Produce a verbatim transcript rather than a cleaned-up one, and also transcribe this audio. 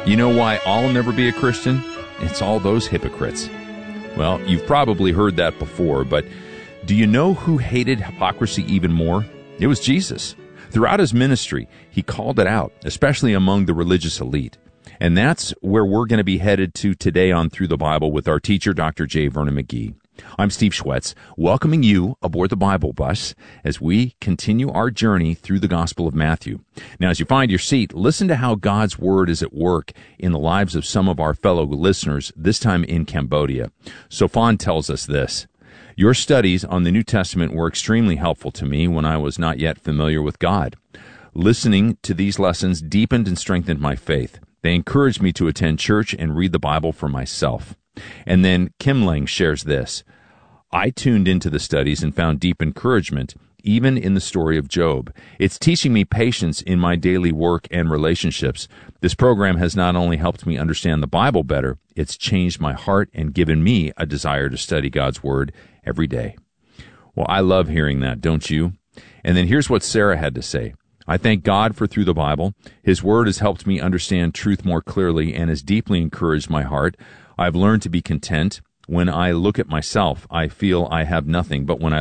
You know why I'll never be a Christian? It's all those hypocrites. Well, you've probably heard that before, but do you know who hated hypocrisy even more? It was Jesus. Throughout his ministry, he called it out, especially among the religious elite. And that's where we're going to be headed to today on Through the Bible with our teacher, Doctor J. Vernon McGee. I'm Steve Schwetz, welcoming you aboard the Bible bus as we continue our journey through the Gospel of Matthew. Now, as you find your seat, listen to how God's Word is at work in the lives of some of our fellow listeners, this time in Cambodia. Sophon tells us this: "Your studies on the New Testament were extremely helpful to me when I was not yet familiar with God. Listening to these lessons deepened and strengthened my faith. They encouraged me to attend church and read the Bible for myself." And then Kim Lang shares this: "I tuned into the studies and found deep encouragement, even in the story of Job. It's teaching me patience in my daily work and relationships. This program has not only helped me understand the Bible better, it's changed my heart and given me a desire to study God's Word every day." Well, I love hearing that, don't you? And then here's what Sarah had to say: "I thank God for Through the Bible. His Word has helped me understand truth more clearly and has deeply encouraged my heart. I've learned to be content. When I look at myself, I feel I have nothing, but when I